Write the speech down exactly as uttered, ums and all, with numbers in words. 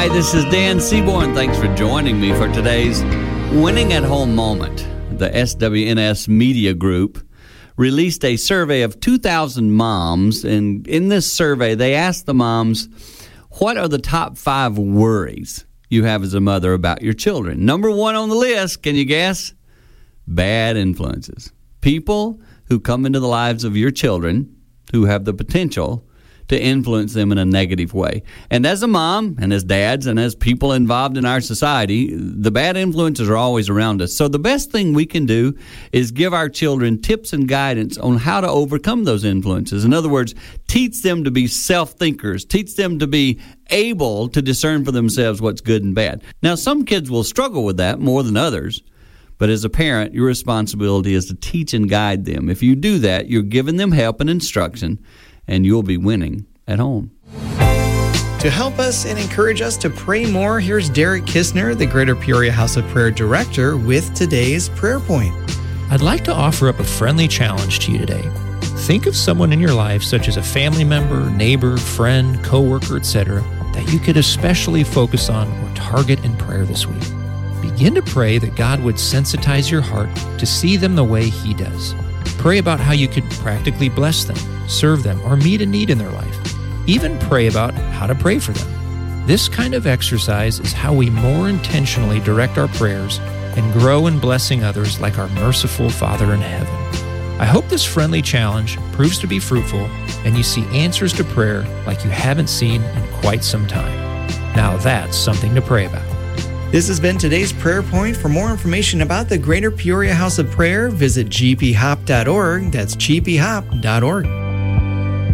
Hi, this is Dan Seaborn. Thanks for joining me for today's Winning at Home moment. The S W N S Media Group released a survey of two thousand moms, and in this survey, they asked the moms, what are the top five worries you have as a mother about your children? Number one on the list, can you guess? Bad influences. People who come into the lives of your children who have the potential to influence them in a negative way. And as a mom and as dads and as people involved in our society, the bad influences are always around us. So the best thing we can do is give our children tips and guidance on how to overcome those influences. In other words, teach them to be self-thinkers, teach them to be able to discern for themselves what's good and bad. Now, some kids will struggle with that more than others. But as a parent, your responsibility is to teach and guide them. If you do that, you're giving them help and instruction, and you'll be winning at home. To help us and encourage us to pray more, here's Derek Kistner, the Greater Peoria House of Prayer Director, with today's prayer point. I'd like to offer up a friendly challenge to you today. Think of someone in your life, such as a family member, neighbor, friend, coworker, et cetera, that you could especially focus on or target in prayer this week. Begin to pray that God would sensitize your heart to see them the way He does. Pray about how you could practically bless them, serve them, or meet a need in their life. Even pray about how to pray for them. This kind of exercise is how we more intentionally direct our prayers and grow in blessing others like our merciful Father in heaven. I hope this friendly challenge proves to be fruitful and you see answers to prayer like you haven't seen in quite some time. Now that's something to pray about. This has been today's prayer point. For more information about the Greater Peoria House of Prayer, visit g p hop dot org. That's g p hop dot org.